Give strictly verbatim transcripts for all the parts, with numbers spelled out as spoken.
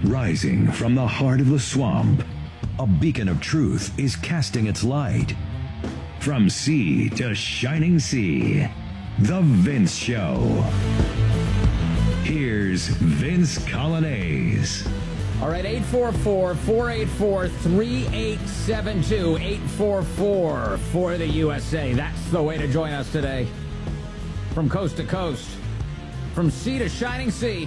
Rising from the heart of the swamp, a beacon of truth is casting its light. From sea to shining sea, The Vince Show. Here's Vince Coglianese. All right, eight four four, four eight four, three eight seven two, eight four four for the U S A. That's the way to join us today. From coast to coast, from sea to shining sea.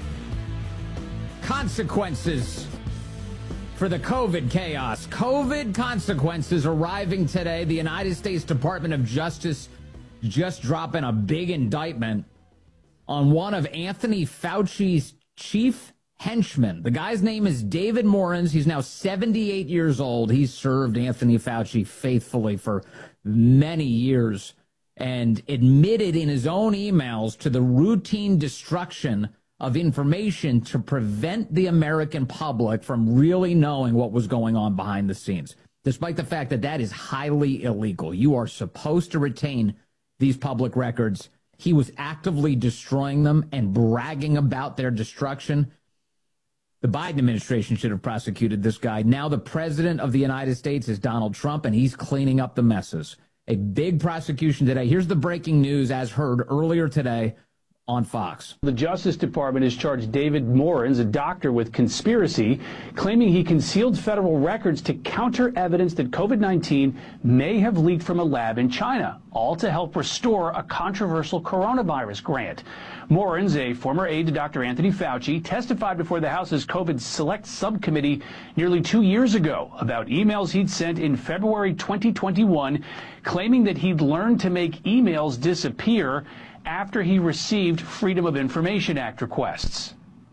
Consequences for the COVID chaos. COVID consequences arriving today. The United States Department of Justice just dropping a big indictment on one of Anthony Fauci's chief henchmen. The guy's name is David Morens. He's now seventy-eight years old. He's served Anthony Fauci faithfully for many years and admitted in his own emails to the routine destruction of information to prevent the American public from really knowing what was going on behind the scenes, despite the fact that that is highly illegal. You are supposed to retain these public records. He was actively destroying them and bragging about their destruction. The Biden administration should have prosecuted this guy. Now the president of the United States is Donald Trump, and he's cleaning up the messes. A big prosecution today. Here's the breaking news as heard earlier today on Fox. The Justice Department has charged David Morens, a doctor, with conspiracy, claiming he concealed federal records to counter evidence that COVID nineteen may have leaked from a lab in China, all to help restore a controversial coronavirus grant. Morens, a former aide to Doctor Anthony Fauci, testified before the House's COVID Select Subcommittee nearly two years ago about emails he'd sent in February twenty twenty-one, claiming that he'd learned to make emails disappear after he received Freedom of Information Act requests.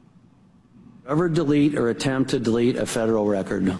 Ever delete or attempt to delete a federal record?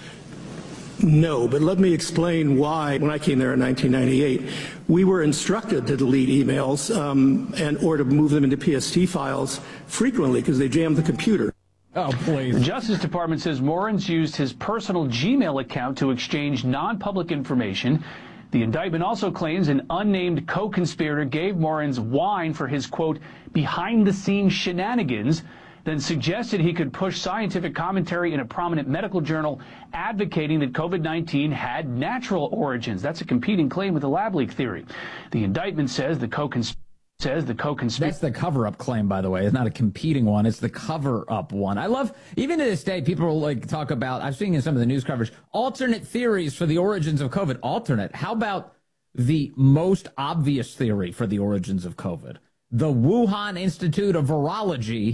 No, but let me explain why. When I came there in nineteen ninety-eight, we were instructed to delete emails um, and or to move them into P S T files frequently because they jammed the computer. Oh, please. The Justice Department says Morens used his personal Gmail account to exchange non-public information. The indictment also claims an unnamed co-conspirator gave Morens wine for his, quote, behind-the-scenes shenanigans, then suggested he could push scientific commentary in a prominent medical journal advocating that COVID nineteen had natural origins. That's a competing claim with the lab leak theory. The indictment says the co-conspirator says the co-conspirator. That's the cover-up claim, by the way. It's not a competing one. It's the cover-up one. I love, even to this day, people like talk about, I've seen in some of the news coverage, alternate theories for the origins of COVID. Alternate. How about the most obvious theory for the origins of COVID? The Wuhan Institute of Virology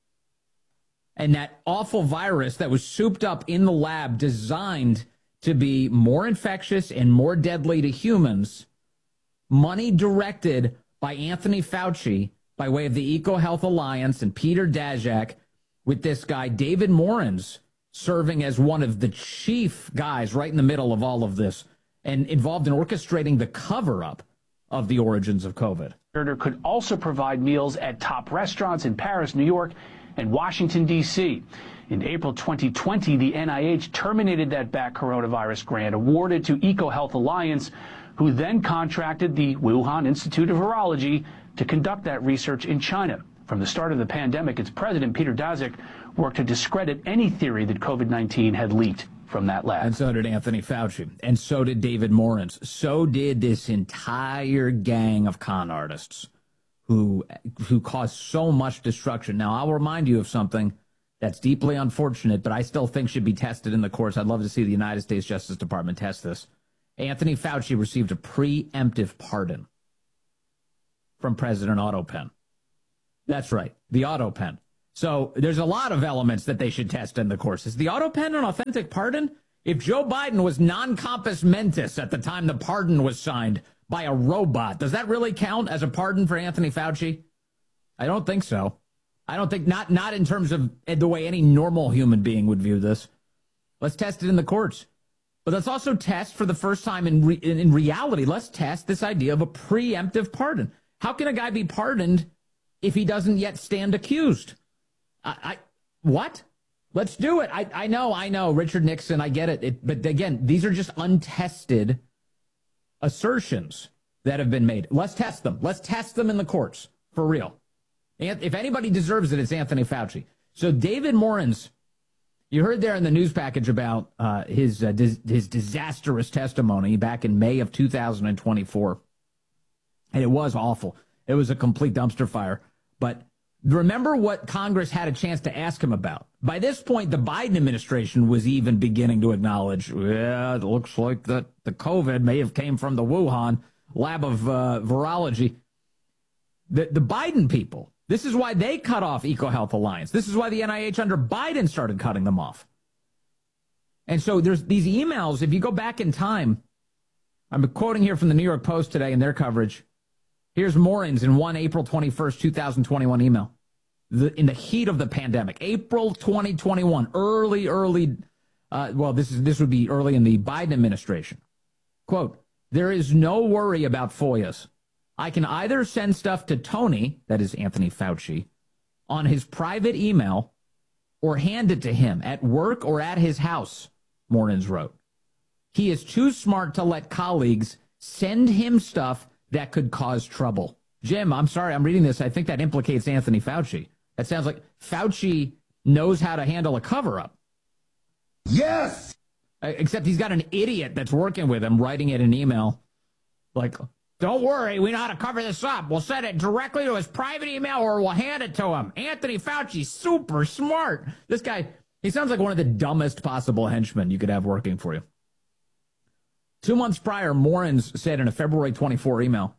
and that awful virus that was souped up in the lab designed to be more infectious and more deadly to humans, money directed by Anthony Fauci by way of the EcoHealth Alliance and Peter Daszak, with this guy, David Morens, serving as one of the chief guys right in the middle of all of this and involved in orchestrating the cover-up of the origins of COVID. Could also provide meals at top restaurants in Paris, New York, and Washington, D C In April twenty twenty, the N I H terminated that back coronavirus grant awarded to EcoHealth Alliance, who then contracted the Wuhan Institute of Virology to conduct that research in China. From the start of the pandemic, its president, Peter Daszak, worked to discredit any theory that COVID nineteen had leaked from that lab. And so did Anthony Fauci. And so did David Morens. So did this entire gang of con artists who, who caused so much destruction. Now, I'll remind you of something that's deeply unfortunate, but I still think should be tested in the courts. I'd love to see the United States Justice Department test this. Anthony Fauci received a preemptive pardon from President Otto Penn. That's right, the Otto Pen. So there's a lot of elements that they should test in the course. Is the Otto Pen an authentic pardon? If Joe Biden was non compos mentis at the time the pardon was signed by a robot, does that really count as a pardon for Anthony Fauci? I don't think so. I don't think, not, not in terms of the way any normal human being would view this. Let's test it in the courts. But let's also test for the first time in, re, in, in reality, let's test this idea of a preemptive pardon. How can a guy be pardoned if he doesn't yet stand accused? I, I what? Let's do it. I, I know, I know, Richard Nixon, I get it. it. But again, these are just untested assertions that have been made. Let's test them. Let's test them in the courts, for real. And if anybody deserves it, it's Anthony Fauci. So David Morins, you heard there in the news package about uh, his uh, dis- his disastrous testimony back in May of two thousand twenty-four. And it was awful. It was a complete dumpster fire. But remember what Congress had a chance to ask him about. By this point, the Biden administration was even beginning to acknowledge, yeah, it looks like that the COVID may have came from the Wuhan lab of uh, virology. The, the Biden people, this is why they cut off EcoHealth Alliance. This is why the N I H under Biden started cutting them off. And so there's these emails, if you go back in time, I'm quoting here from the New York Post today in their coverage. Here's Morins in one April twenty-first, two thousand twenty-one email. The, in the heat of the pandemic, April twenty twenty-one, early, early, uh, well, this is this would be early in the Biden administration. Quote, there is no worry about FOIAs. I can either send stuff to Tony, that is Anthony Fauci, on his private email, or hand it to him at work or at his house, Morins wrote. He is too smart to let colleagues send him stuff that could cause trouble. Jim, I'm sorry, I'm reading this. I think that implicates Anthony Fauci. That sounds like Fauci knows how to handle a cover-up. Yes! Except he's got an idiot that's working with him, writing it in email. Like, don't worry, we know how to cover this up. We'll send it directly to his private email or we'll hand it to him. Anthony Fauci's super smart. This guy, he sounds like one of the dumbest possible henchmen you could have working for you. Two months prior, Morins said in a February twenty-fourth email,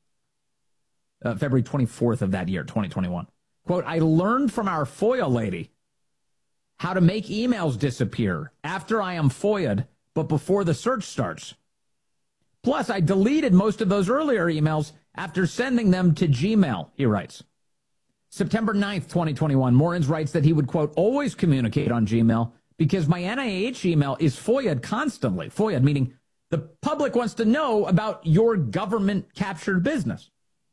uh, February twenty-fourth of that year, twenty twenty-one, quote, I learned from our FOIA lady how to make emails disappear after I am FOIA'd, but before the search starts. Plus, I deleted most of those earlier emails after sending them to Gmail, he writes. September ninth, twenty twenty-one, Morins writes that he would, quote, always communicate on Gmail because my N I H email is FOIA'd constantly. FOIA'd meaning the public wants to know about your government-captured business.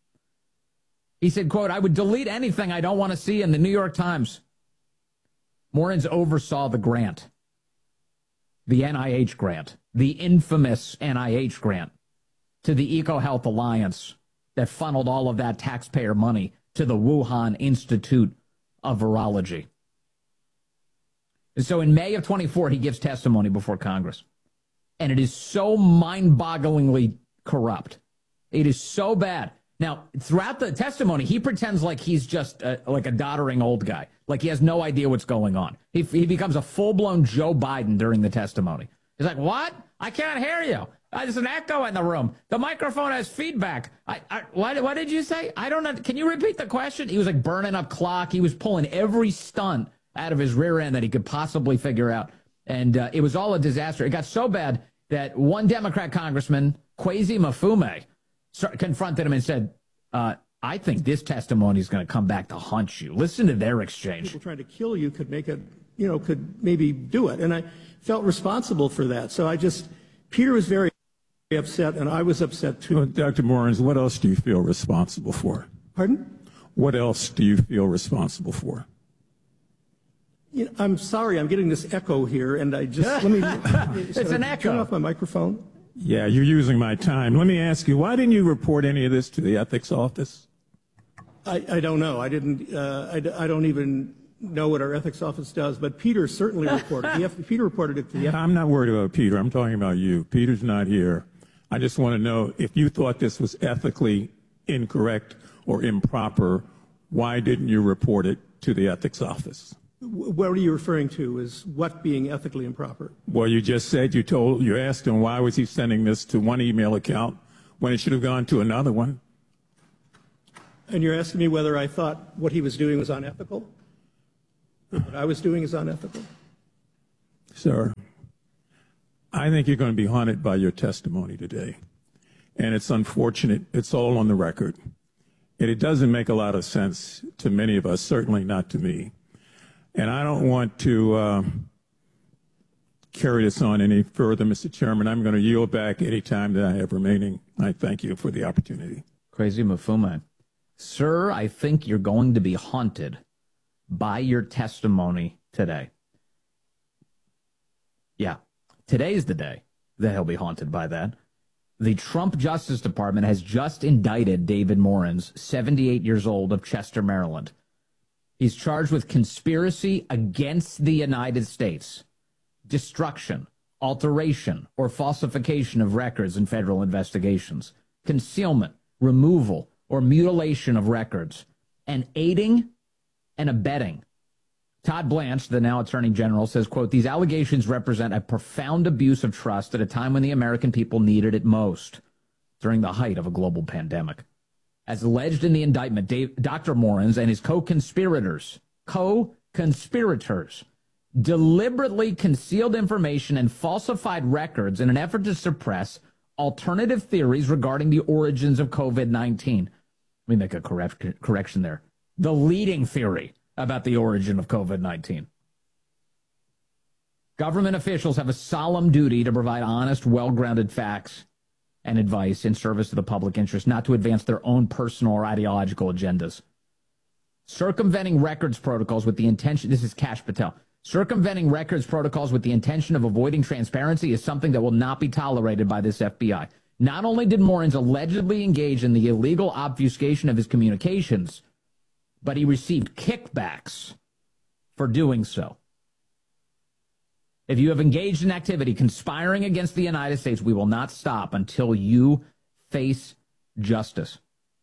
He said, quote, I would delete anything I don't want to see in the New York Times. Morins oversaw the grant, the N I H grant, the infamous N I H grant to the EcoHealth Alliance that funneled all of that taxpayer money to the Wuhan Institute of Virology. And so in May of twenty-four, he gives testimony before Congress. And it is so mind-bogglingly corrupt. It is so bad. Now, throughout the testimony, he pretends like he's just a, like a doddering old guy, like he has no idea what's going on. He, he becomes a full-blown Joe Biden during the testimony. He's like, what? I can't hear you. Uh, there's an echo in the room. The microphone has feedback. I, I, what, what did you say? I don't know. Can you repeat the question? He was like burning up clock. He was pulling every stunt out of his rear end that he could possibly figure out. And uh, it was all a disaster. It got so bad that one Democrat congressman, Kwesi Mfume, confronted him and said, uh, I think this testimony is going to come back to haunt you. Listen to their exchange. People trying to kill you could make it, you know, could maybe do it. And I felt responsible for that. So I just, Peter was very upset, and I was upset too. Well, Doctor Morins, what else do you feel responsible for? Pardon? What else do you feel responsible for? You know, I'm sorry, I'm getting this echo here, and I just, let me, it's an echo. Turn off my microphone. Yeah, you're using my time. Let me ask you, why didn't you report any of this to the ethics office? I, I don't know. I didn't, uh, I, I don't even know what our ethics office does, but Peter certainly reported. The F, Peter reported it to the F. I'm not worried about Peter. I'm talking about you. Peter's not here. I just want to know if you thought this was ethically incorrect or improper, why didn't you report it to the ethics office? What are you referring to? Is what being ethically improper? Well, you just said you told, you asked him why was he sending this to one email account when it should have gone to another one. And you're asking me whether I thought what he was doing was unethical? What I was doing is unethical? Sir, I think you're going to be haunted by your testimony today. And it's unfortunate. It's all on the record. And it doesn't make a lot of sense to many of us, certainly not to me. And I don't want to uh, carry this on any further, Mister Chairman. I'm going to yield back any time that I have remaining. I thank you for the opportunity. Kwesi Mfume. Sir, I think you're going to be haunted by your testimony today. Yeah, today's the day that he'll be haunted by that. The Trump Justice Department has just indicted David Morins, seventy-eight years old, of Chester, Maryland. He's charged with conspiracy against the United States, destruction, alteration, or falsification of records in federal investigations, concealment, removal, or mutilation of records, and aiding and abetting. Todd Blanche, the now Attorney General, says, quote, these allegations represent a profound abuse of trust at a time when the American people needed it most, during the height of a global pandemic. As alleged in the indictment, Dave, Doctor Morens and his co-conspirators, co-conspirators, deliberately concealed information and falsified records in an effort to suppress alternative theories regarding the origins of COVID nineteen. Let me make a correct, correction there. The leading theory about the origin of COVID nineteen. Government officials have a solemn duty to provide honest, well-grounded facts and advice in service to the public interest, not to advance their own personal or ideological agendas. Circumventing records protocols with the intention, this is Kash Patel, circumventing records protocols with the intention of avoiding transparency is something that will not be tolerated by this F B I. Not only did Morens allegedly engage in the illegal obfuscation of his communications, but he received kickbacks for doing so. If you have engaged in activity conspiring against the United States, we will not stop until you face justice.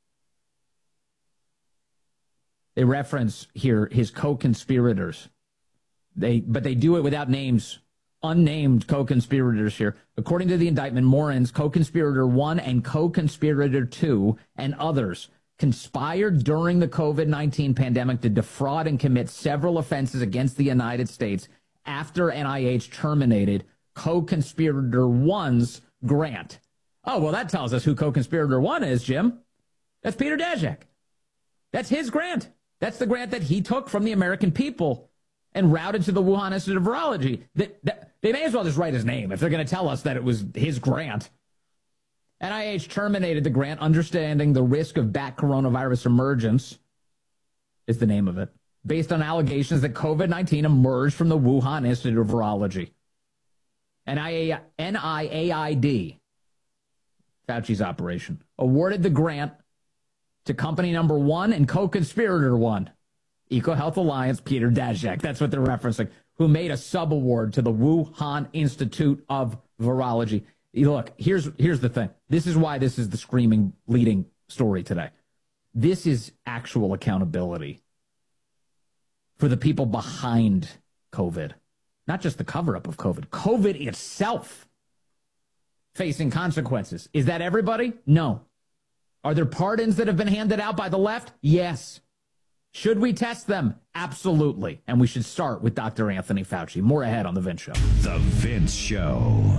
They reference here his co-conspirators. They, but they do it without names, unnamed co-conspirators here. According to the indictment, Morens, co-conspirator one and co-conspirator two, and others conspired during the COVID nineteen pandemic to defraud and commit several offenses against the United States after N I H terminated co-conspirator one's grant. Oh, well, that tells us who co-conspirator one is, Jim. That's Peter Daszak. That's his grant. That's the grant that he took from the American people and routed to the Wuhan Institute of Virology. They, they may as well just write his name if they're going to tell us that it was his grant. N I H terminated the grant, understanding the risk of bat coronavirus emergence, is the name of it, based on allegations that COVID nineteen emerged from the Wuhan Institute of Virology. N I A I D, Fauci's operation, awarded the grant to company number one and co-conspirator one, EcoHealth Alliance, Peter Daszak. That's what they're referencing, who made a subaward to the Wuhan Institute of Virology. Look, here's here's the thing. This is why this is the screaming leading story today. This is actual accountability for the people behind COVID, not just the cover-up of COVID. COVID itself facing consequences. Is that everybody? No. Are there pardons that have been handed out by the left? Yes. Should we test them? Absolutely. And we should start with Doctor Anthony Fauci. More ahead on The Vince Show. The Vince Show.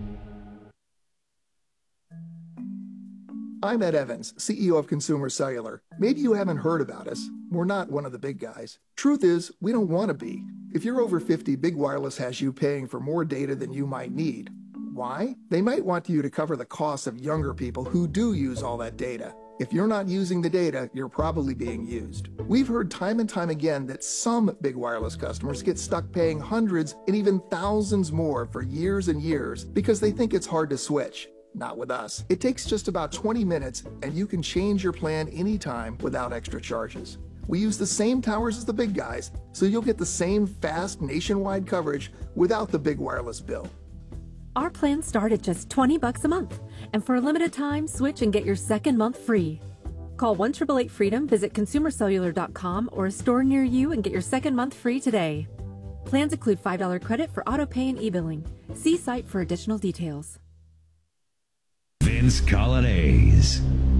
I'm Ed Evans, C E O of Consumer Cellular. Maybe you haven't heard about us. We're not one of the big guys. Truth is, we don't want to be. If you're over fifty, Big Wireless has you paying for more data than you might need. Why? They might want you to cover the costs of younger people who do use all that data. If you're not using the data, you're probably being used. We've heard time and time again that some Big Wireless customers get stuck paying hundreds and even thousands more for years and years because they think it's hard to switch. Not with us. It takes just about twenty minutes and you can change your plan anytime without extra charges. We use the same towers as the big guys, so you'll get the same fast nationwide coverage without the Big Wireless bill. Our plans start at just twenty bucks a month, and for a limited time, switch and get your second month free. Call one eight eight eight freedom, visit consumer cellular dot com or a store near you and get your second month free today. Plans include five dollars credit for auto pay and e-billing. See site for additional details. Vince Coglianese.